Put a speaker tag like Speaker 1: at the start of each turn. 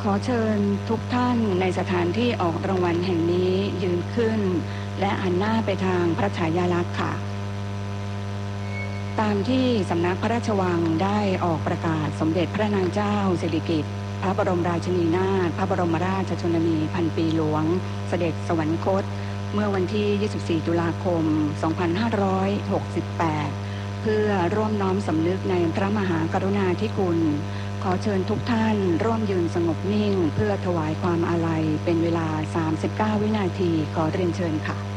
Speaker 1: ขอเชิญทุกท่านในสถานที่ออกรางวัลแห่งนี้ยืนขึ้นและหันหน้าไปทางพระฉายาลักษณ์ค่ะตามที่สำนักพระราชวังได้ออกประกาศสมเด็จพระนางเจ้าสิริกิติ์พระบรมราชินีนาถพระบรมราชชนนีพันปีหลวงเสด็จสวรรคตเมื่อวันที่ 24 ตุลาคม 2568 เพื่อร่วมน้อมสำนึกในพระมหากรุณาธิคุณขอเชิญทุกท่านร่วมยืนสงบนิ่งเพื่อถวายความอาลัยเป็นเวลา 39 วินาทีขอเรียนเชิญค่ะ